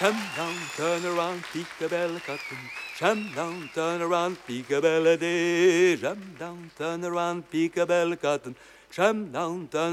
Sham down, turn around, peekabella cotton. Sham down, turn around, peekabella day. Sham down, turn around, peekabella cotton. Sham down, turn